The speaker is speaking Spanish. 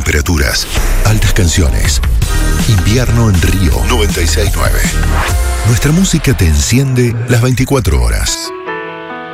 temperaturas, altas canciones. Invierno en Río 96.9. Nuestra música te enciende las 24 horas.